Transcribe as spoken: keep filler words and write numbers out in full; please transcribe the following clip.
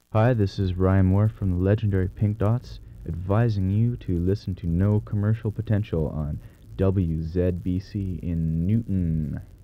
Hi, this is Ryan Moore from the legendary Pink Dots, advising you to listen to No Commercial Potential on W Z B C in Newton.